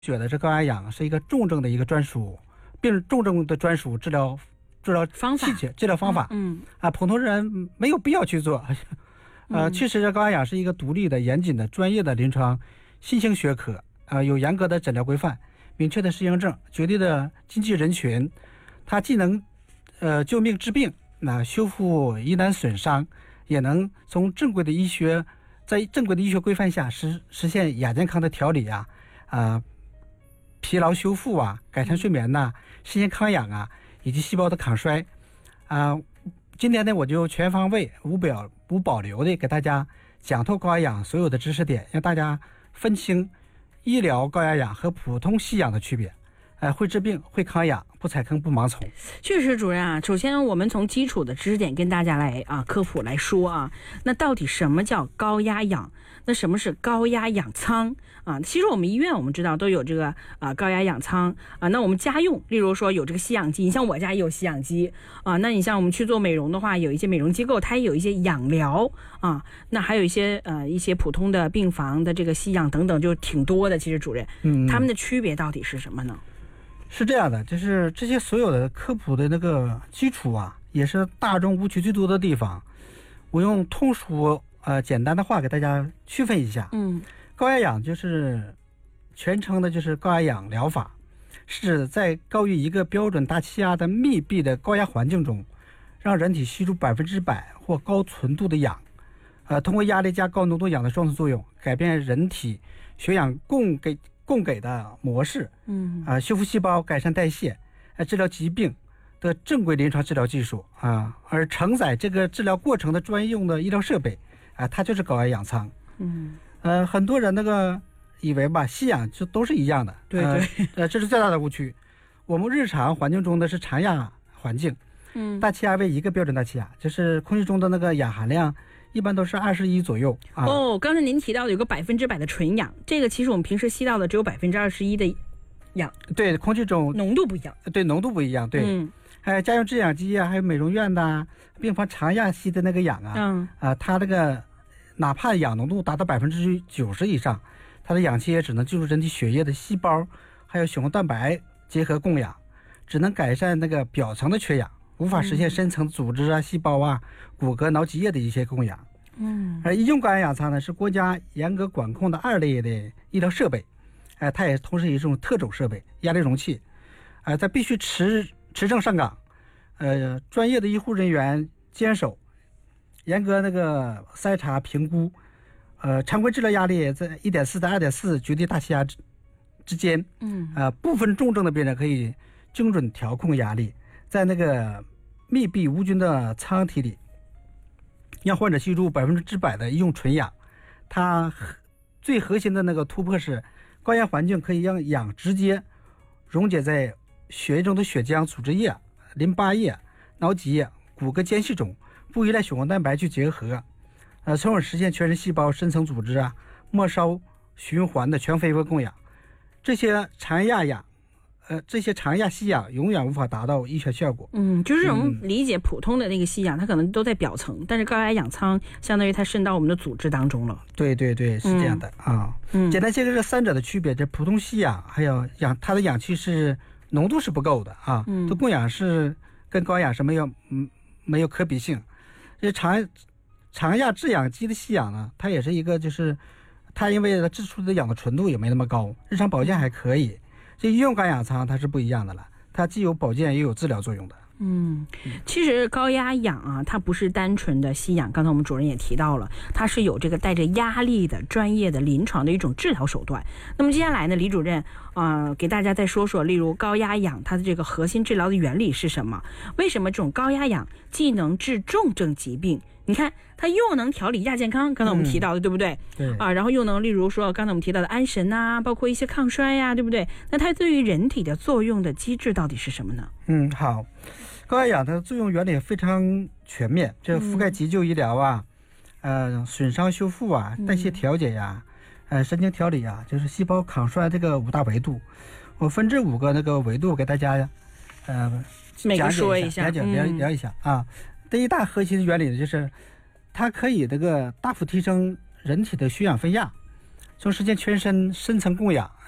觉得这高压氧是一个重症的一个专属重症的专属治疗方法器械治疗方法。普通人没有必要去做。其实这高压氧是一个独立的、严谨的、专业的临床新兴学科，有严格的诊疗规范、明确的适应症、绝对的禁忌人群。它既能救命治病，修复疑难损伤，也能从在正规的医学规范下实现亚健康的调理疲劳修复改善睡眠实现抗氧以及细胞的抗衰。今天呢，我就全方位无保留的给大家讲透高压氧所有的知识点，让大家分清医疗高压氧和普通吸氧的区别。会治病，会抗氧，不踩坑，不盲从。 确实，主任首先我们从基础的知识点跟大家来科普来说那到底什么叫高压氧？那什么是高压氧舱其实我们医院我们知道都有这个高压氧舱那我们家用，例如说有这个吸氧机，你像我家也有吸氧机那你像我们去做美容的话，有一些美容机构它也有一些氧疗那还有一些普通的病房的这个吸氧等等，就挺多的。其实主任，他们的区别到底是什么呢？ 是这样的，就是这些所有的科普的那个基础也是大众误区最多的地方。我用通俗简单的话给大家区分一下。高压氧就是全称的就是高压氧疗法，是指在高于一个标准大气压的密闭的高压环境中，让人体吸入100%或高纯度的氧，通过压力加高浓度氧的双重作用，改变人体血氧供给的模式，修复细胞，改善代谢，治疗疾病的正规临床治疗技术而承载这个治疗过程的专用的医疗设备它就是高压氧舱。很多人以为吸氧就都是一样的， 对， 这是最大的误区。我们日常环境中的是常压环境，大气压为一个标准大气压，就是空气中的那个氧含量一般都是21左右刚才您提到的有个100%的纯氧，这个其实我们平时吸到的只有21%的氧，对， 空气中浓度不一样， 对，浓度不一样，对。还有家用制氧机还有美容院病房常压吸的那个氧它这个哪怕氧浓度达到90%以上，它的氧气也只能进入人体血液的细胞还有血红蛋白结合供氧，只能改善那个表层的缺氧，无法实现深层组织细胞骨骼脑脊液的一些供氧。而医用高压氧舱呢，是国家严格管控的2类的医疗设备，它也同时一种特种设备，压力容器，它必须持证上岗，专业的医护人员坚守，严格筛查评估，常规治疗压力在1.4到2.4绝对大气压之间，部分重症的病人可以精准调控压力，在密闭无菌的舱体里，让患者吸入100%的医用纯氧。它最核心的突破是，高压环境可以让氧直接溶解在血液中的血浆、组织液、淋巴液、脑脊液、骨骼间隙中，不依赖血红蛋白去结合，从而实现全身细胞、深层组织末梢循环的全非微供氧。这些常压吸氧永远无法达到医学效果。 就是我们理解普通的那个吸氧，它可能都在表层，但是高压氧舱相当于它渗到我们的组织当中了。 对，是这样的简单介绍这三者的区别，这普通吸氧还有它的氧气是浓度是不够的这供氧是跟高氧是没有可比性。这常压制氧机的吸氧呢，它也是一个就是它因为它制出的氧的纯度也没那么高，日常保健还可以。这医用高压氧舱它是不一样的了，它既有保健也有治疗作用的。 其实高压氧它不是单纯的吸氧，刚才我们主任也提到了，它是有这个带着压力的专业的临床的一种治疗手段。那么接下来呢，李主任给大家再说说，例如高压氧它的这个核心治疗的原理是什么？为什么这种高压氧既能治重症疾病，你看它又能调理亚健康，刚才我们提到的对不对？ 对然后又能例如说刚才我们提到的安神包括一些抗衰对不对？那它对于人体的作用的机制到底是什么呢？ 好，高压氧的作用原理非常全面，这覆盖急救医疗损伤修复代谢调节神经调理就是细胞抗衰这个5大维度。我分这5个维度给大家每个说一下， 聊一下第一大核心的原理呢，就是它可以大幅提升人体的血氧分压，从实现全身深层供氧，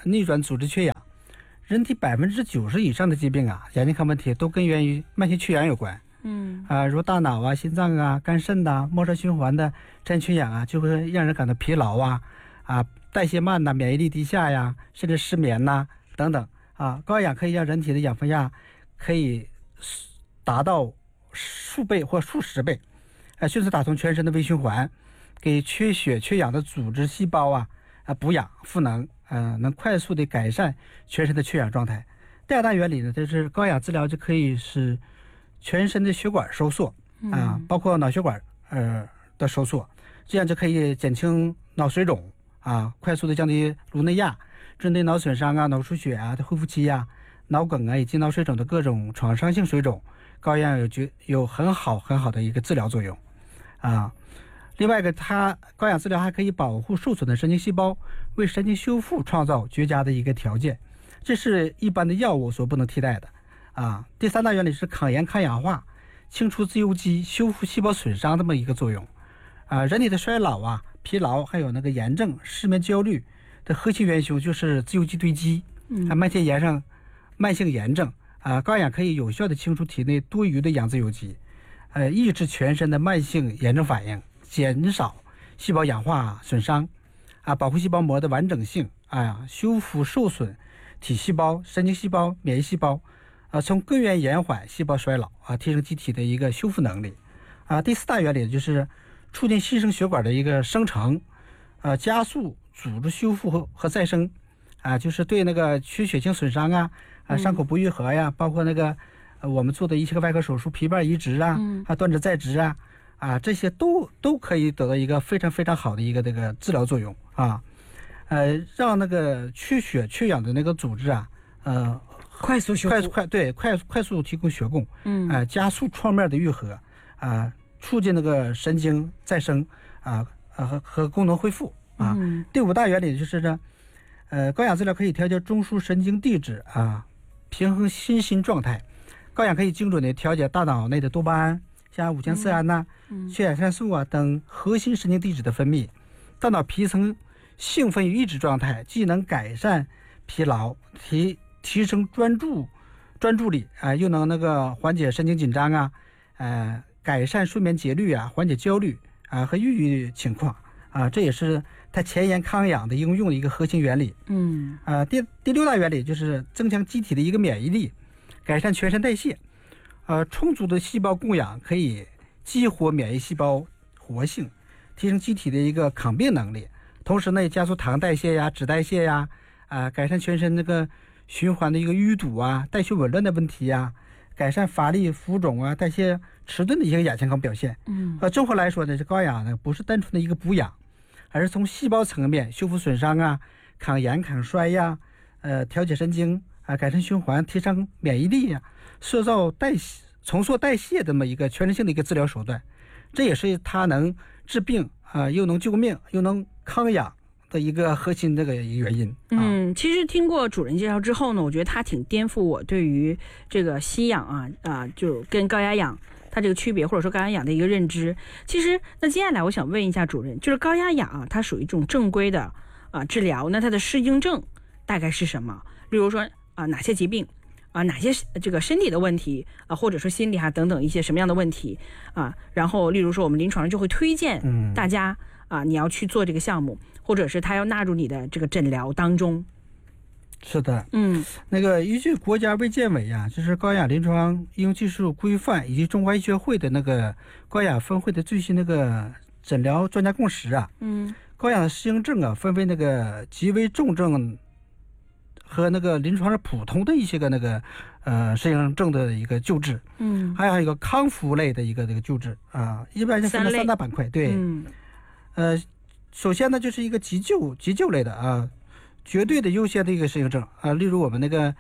逆转组织缺氧。人体90%以上的疾病啊，亚健康问题都跟源于慢性缺氧有关。如大脑啊、心脏啊、肝肾呐、末梢循环的肾缺氧啊，就会让人感到疲劳啊、代谢慢呐、免疫力低下呀，甚至失眠呐等等啊。高氧可以让人体的氧分压可以达到数倍或数十倍，迅速打通全身的微循环，给缺血缺氧的组织细胞补氧赋能，能快速的改善全身的缺氧状态。第二大原理呢，就是高氧治疗就可以使全身的血管收缩包括脑血管的收缩，这样就可以减轻脑水肿快速的降低颅内压，针对脑损伤脑出血的恢复期脑梗以及脑水肿的各种创伤性水肿，高氧有很好的一个治疗作用另外一个，高氧治疗还可以保护受损的神经细胞，为神经修复创造绝佳的一个条件，这是一般的药物所不能替代的第三大原理是抗炎抗氧化，清除自由基，修复细胞损伤这么一个作用人体的衰老疲劳还有那个炎症、失眠、焦虑的核心元凶就是自由基堆积慢性炎症高氧可以有效的清除体内多余的氧自由基抑制全身的慢性炎症反应，减少细胞氧化损伤保护细胞膜的完整性修复受损体细胞、神经细胞、免疫细胞从根源延缓细胞衰老提升机体的一个修复能力第四大原理就是促进新生血管的一个生成加速组织修复和再生就是对那个缺血性损伤伤口不愈合包括那个我们做的一些个外科手术，皮瓣移植断肢再植这些都可以得到一个非常非常好的一个这个治疗作用让那个缺血缺氧的那个组织快速修复， 快速提供血供加速创面的愈合促进那个神经再生和功能恢复第五大原理就是呢高氧治疗可以调节中枢神经递质平衡心状态。高氧可以精准的调节大脑内的多巴胺、像5羟色胺血亚腺素等核心神经递质的分泌，大脑皮层兴奋与抑制状态，既能改善疲劳，提升专注力又能那个缓解神经紧张改善睡眠节律缓解焦虑和抑郁情况这也是它前沿抗氧的应用的一个核心原理第六大原理就是增强机体的一个免疫力，改善全身代谢充足的细胞供氧可以激活免疫细胞活性，提升机体的一个抗病能力，同时呢也加速糖代谢脂代谢改善全身那个循环的一个淤堵代谢紊乱的问题改善乏力、浮肿代谢迟钝的一些亚健康表现综合来说呢，这高氧呢不是单纯的一个补养，而是从细胞层面修复损伤抗炎抗衰调节神经改善循环，提升免疫力塑造重塑代谢这么一个全身性的一个治疗手段，这也是它能治病又能救命又能抗氧的一个核心这个原因其实听过主任介绍之后呢，我觉得它挺颠覆我对于这个吸氧就跟高压氧它这个区别，或者说高压氧的一个认知。其实那接下来我想问一下主任，就是高压氧它属于一种正规的治疗，那它的适应症大概是什么？例如说哪些疾病哪些这个身体的问题或者说心理等等一些什么样的问题然后例如说我们临床上就会推荐大家你要去做这个项目，或者是它要纳入你的这个诊疗当中。 是的那个依据国家卫健委就是高氧临床应用技术规范以及中华医学会的那个高氧分会的最新那个诊疗专家共识高氧的适应症分为那个极为重症和那个临床上普通的一些个那个适应症的一个救治还有一个康复类的一个这个救治一般就分了三大板块对首先呢就是一个急救类的绝对的优先的一个适应症例如我们那个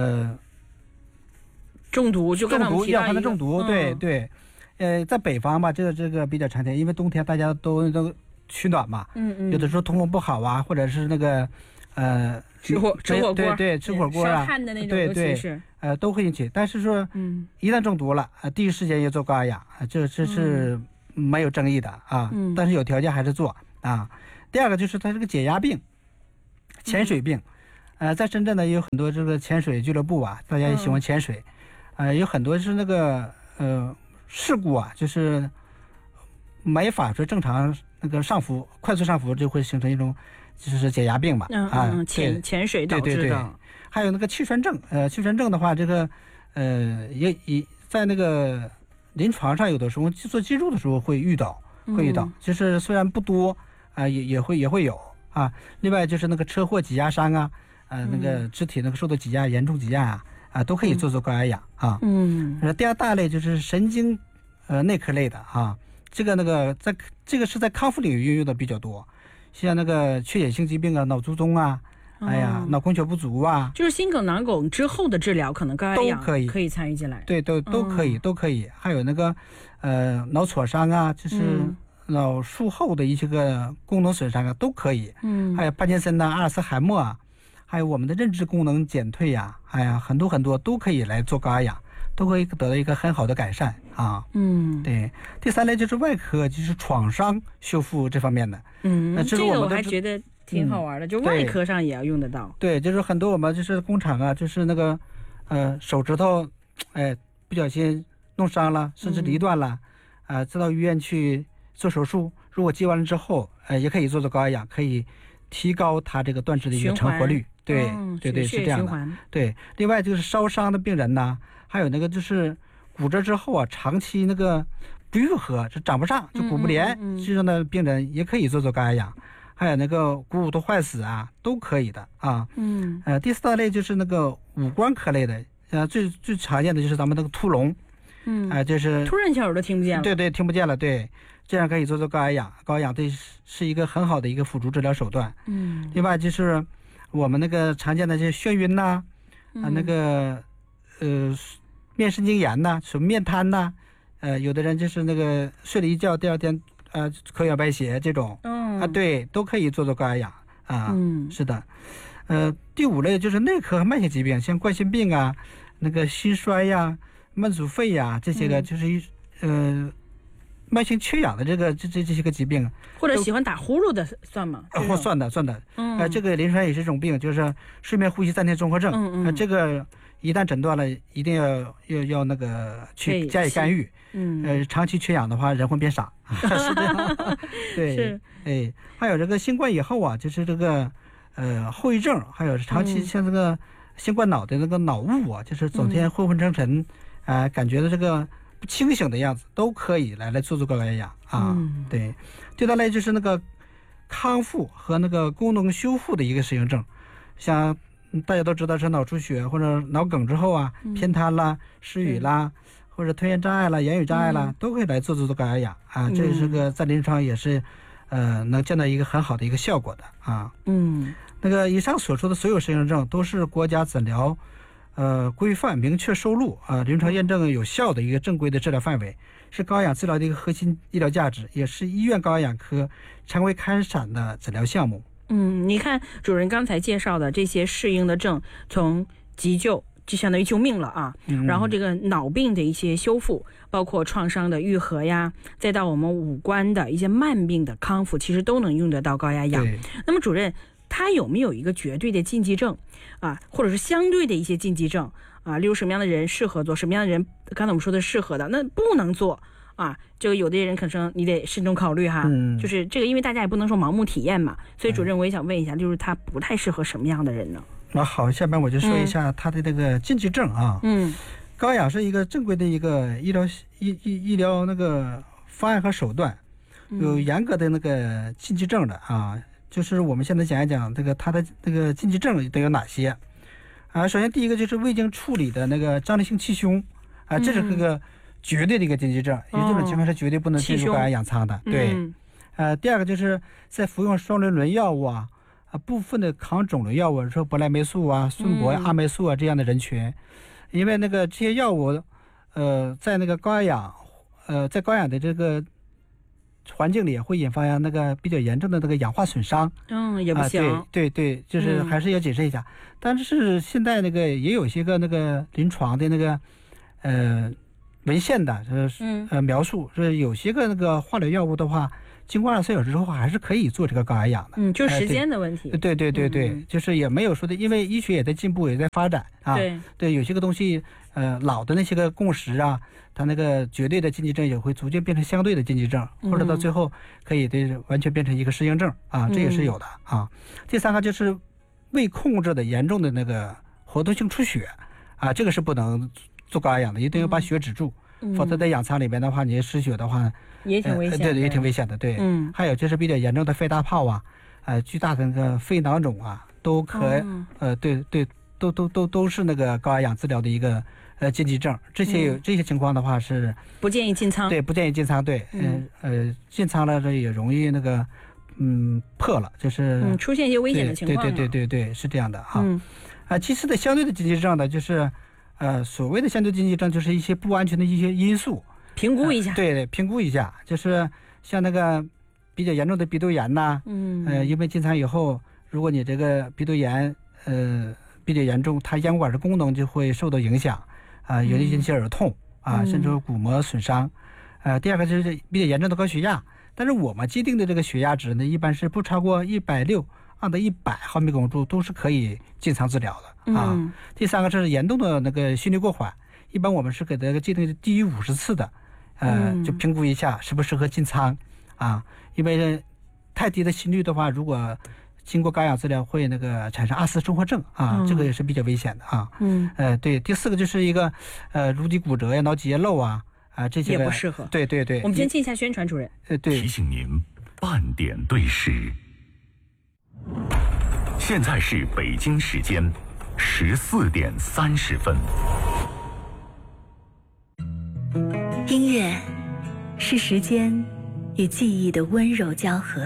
中毒药物的中毒对在北方吧这个比较常见，因为冬天大家都取暖嘛有的时候通风不好或者是那个吃火锅对吃火锅烧炭的那种对都会引起，但是说一旦中毒了第一时间要做高压氧这是没有争议的但是有条件还是做第二个就是它这个解压病、潜水病在深圳呢也有很多这个潜水俱乐部啊，大家也喜欢潜水，有很多是那个事故啊，就是没法说正常那个上浮，快速上浮就会形成一种就是解压病嘛， 潜水导致的。 对，还有那个气栓症，气栓症的话，这个也在那个临床上有的时候做记录的时候会遇到，就是虽然不多也会有啊。另外就是那个车祸挤压伤啊，那个肢体那个受到挤压严重挤压都可以做高压氧啊。第二大类就是神经内科类的啊，这个是在康复领域运用的比较多，像那个缺血性疾病啊，脑卒中啊。脑供血不足啊， 就是心梗囊肿之后的治疗，可能高压氧可以参与进来。 对，都可以。还有那个脑挫伤啊，就是脑术后的一些个功能损伤啊，都可以。还有帕金森阿尔茨海默啊，还有我们的认知功能减退呀，很多都可以来做高压氧，都可以得到一个很好的改善啊。对。第三类就是外科，就是创伤修复这方面的。 这个我还觉得挺好玩的，就外科上也要用得到。 对，就是很多我们就是工厂啊，就是那个手指头不小心弄伤了，甚至离断了再到医院去做手术，如果接完了之后也可以做高压氧，可以提高它这个断肢的一个成活率。对，是这样的。对，另外就是烧伤的病人呢，还有那个就是骨折之后长期那个不愈合，就长不上，就骨不连这样的病人也可以做高压氧。还有那个股骨头坏死都可以的啊。第四大类就是那个五官科类的，最常见的就是咱们那个突聋，就是突然一下耳朵听不见了。 对，听不见了。对，这样可以做高压氧。高压氧对是一个很好的一个辅助治疗手段。另外就是我们那个常见的这些眩晕呐，那个面神经炎呐，什么面瘫呐，有的人就是那个睡了一觉，第二天口眼白血这种。对，都可以做高压氧啊。是的。第五类就是内科和慢性疾病，像冠心病啊，那个心衰呀、慢阻肺呀这些个，就是慢性缺氧的这些个疾病。 或者喜欢打呼噜的算吗？ 算的。这个临床也是一种病，就是睡眠呼吸暂停综合症。这个一旦诊断了，一定要那个去加以干预。长期缺氧的话，人会变傻。是这样。对，还有这个新冠以后就是这个后遗症，还有长期像这个新冠脑的那个脑雾就是整天昏昏沉沉，感觉的这个不清醒的样子，都可以来做高压氧啊。对，第三类就是那个康复和那个功能修复的一个适应症，像大家都知道是脑出血或者脑梗之后偏瘫啦、失语啦，或者吞咽障碍啦、言语障碍啦，都可以来做高压氧这是个在临床也是能见到一个很好的一个效果的啊。那个以上所说的所有适应症都是国家诊疗规范明确收录临床验证有效的一个正规的治疗范围，是高压氧治疗的一个核心医疗价值，也是医院高压氧科常规开展的诊疗项目。 你看主任刚才介绍的这些适应的症，从急救就相当于救命了然后这个脑病的一些修复，包括创伤的愈合呀，再到我们五官的一些慢病的康复，其实都能用得到高压氧。那么主任，他有没有一个绝对的禁忌症或者是相对的一些禁忌症例如什么样的人适合做，什么样的人刚才我们说的适合的，那不能做这个有的人可能你得慎重考虑就是这个，因为大家也不能说盲目体验嘛，所以主任我也想问一下，就是他不太适合什么样的人呢？ 好，下面我就说一下他的这个禁忌症高氧是一个正规的一个医疗那个方案和手段，有严格的那个禁忌症的就是我们现在讲一讲这个他的这个禁忌症都有哪些首先第一个就是未经处理的那个张力性气胸这是个绝对的一个禁忌症，有这种情况是绝对不能进入高压氧舱的。对，第二个就是在服用双伦仑药物部分的抗肿瘤药物，说博莱霉素顺铂阿霉素这样的人群，因为那个这些药物在那个高压氧在高氧的这个环境里会引发那个比较严重的那个氧化损伤也不行。 对，就是还是要谨慎一下。但是现在那个也有些个那个临床的那个文献的描述是有些个那个化疗药物的话， 经过24小时之后还是可以做这个高压氧的。 就是时间的问题。 对，就是也没有说的，因为医学也在进步，也在发展啊。对，有些个东西，老的那些个共识啊，它那个绝对的禁忌症也会逐渐变成相对的禁忌症，或者到最后可以完全变成一个适应症啊，这也是有的啊。第3个就是未控制的严重的那个活动性出血啊，这个是不能做高压氧的，一定要把血止住。否则在氧舱里边的话，你失血的话也挺危险的，对，也挺危险的，对。还有就是比较严重的肺大泡啊，巨大的那个肺囊肿啊，都都是那个高压氧治疗的一个禁忌症。这些情况的话是不建议进舱。 对，不建议进舱。对，进舱了这也容易那个破了，就是出现一些危险的情况。 对，是这样的啊。其次的相对的禁忌症呢，就是所谓的相对禁忌症，就是一些不安全的一些因素， 评估一下。 对，评估一下，就是像那个比较严重的鼻窦炎呐，因为进舱以后，如果你这个鼻窦炎比较严重，它咽管的功能就会受到影响啊，有的引起耳痛啊，甚至骨膜损伤。第2个就是比较严重的高血压，但是我们既定的这个血压值呢，一般是不超过160按到100毫米汞柱都是可以进舱治疗的啊。第3个是严重的那个心率过缓，一般我们是给这个既定低于50次的，就评估一下适不适合进舱啊。因为太低的心率的话，如果经过高氧治疗会那个产生阿斯综合症啊，这个也是比较危险的啊。对。第4个就是一个颅底骨折呀、脑脊液漏啊这些也不适合。 对。 我们先进一下宣传，主任。 对。 提醒您半点对时。现在是北京时间14点30分。 音乐是时间与记忆的温柔交合，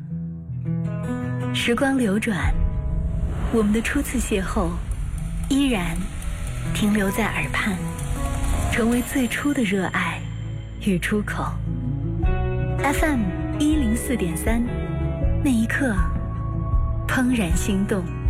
时光流转，我们的初次邂逅依然停留在耳畔，成为最初的热爱与出口。 FM104.3，那一刻怦然心动。